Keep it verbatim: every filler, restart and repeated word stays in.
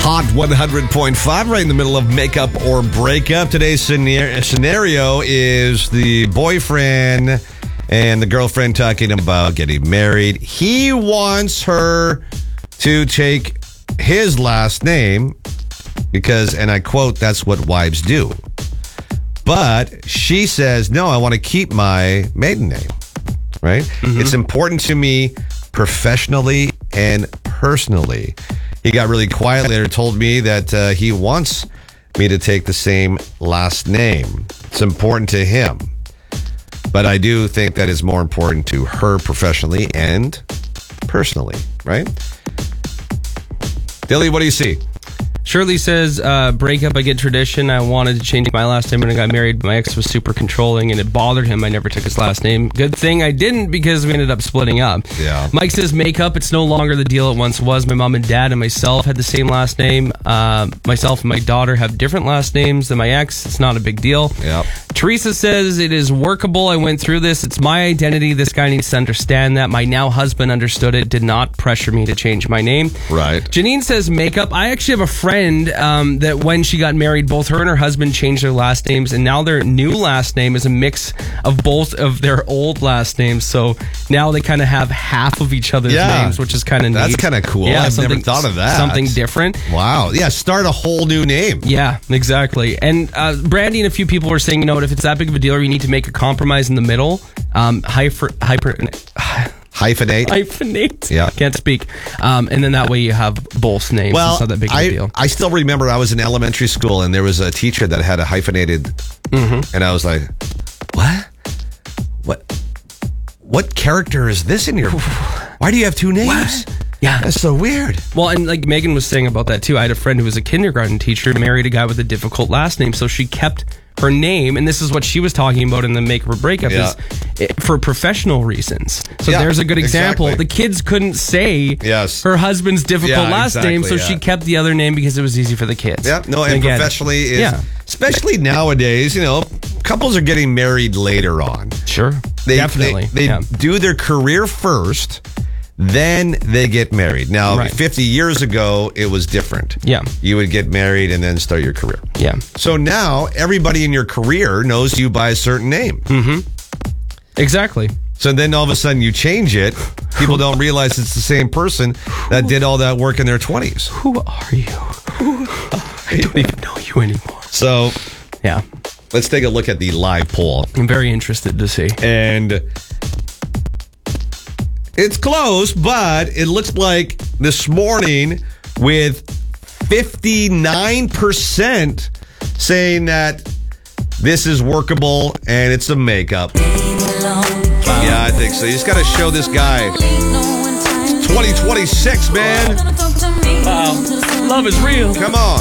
Hot one hundred point five, right in the middle of makeup or breakup. Today's scenario is the boyfriend and the girlfriend talking about getting married. He wants her to take his last name because, and I quote, that's what wives do. But she says, no, I want to keep my maiden name, right? Mm-hmm. It's important to me professionally and personally. He got really quiet later, told me that uh, he wants me to take the same last name. It's important to him. But I do think that is more important to her professionally and personally, right? Dilly, what do you see? Shirley says, uh, breakup, I get tradition. I wanted to change my last name when I got married, but my ex was super controlling and it bothered him. I never took his last name. Good thing I didn't because we ended up splitting up. Yeah. Mike says, makeup, it's no longer the deal it once was. My mom and dad and myself had the same last name. Uh, myself and my daughter have different last names than my ex. It's not a big deal. Yeah. Teresa says, it is workable. I went through this. It's my identity. This guy needs to understand that. My now husband understood it, did not pressure me to change my name. Right. Janine says, makeup. I actually have a friend um, that when she got married, both her and her husband changed their last names, and now their new last name is a mix of both of their old last names. So now they kind of have half of each other's yeah. names, which is kind of neat. That's kind of cool. Yeah, I've never thought of that. Something different. Wow. Yeah, start a whole new name. Yeah, exactly. And uh, Brandy and a few people were saying, you know what, if it's that big of a deal, you need to make a compromise in the middle. Um, hyper, hyper, hyphenate. Hyphenate. Yeah. Can't speak. Um, and then that way you have both names. Well, it's not that big of a I, deal. I still remember I was in elementary school and there was a teacher that had a hyphenated, mm-hmm. and I was like, what? What? What character is this in your... Why do you have two names? What? Yeah. That's so weird. Well, and like Megan was saying about that too, I had a friend who was a kindergarten teacher, married a guy with a difficult last name, so she kept her name, and this is what she was talking about in the make or breakup, yeah. is it, for professional reasons. So yeah, there's a good example. Exactly. The kids couldn't say yes. her husband's difficult yeah, last exactly, name, so yeah. she kept the other name because it was easy for the kids. Yeah, no, and, and again, professionally is, yeah. especially nowadays, you know, couples are getting married later on. Sure, they, definitely. They, they yeah. do their career first, then they get married. Now, right. fifty years ago, it was different. Yeah. You would get married and then start your career. Yeah. So now, everybody in your career knows you by a certain name. Mm-hmm. Exactly. So then all of a sudden you change it. People don't realize it's the same person that did all that work in their twenties. Who are you? Who I don't even know you anymore. So, yeah. Let's take a look at the live poll. I'm very interested to see. And it's close, but it looks like this morning with fifty-nine percent saying that this is workable and it's a makeup. Yeah, I think so. You just got to show this guy. It's twenty twenty-six, man. Wow. Love is real. Come on.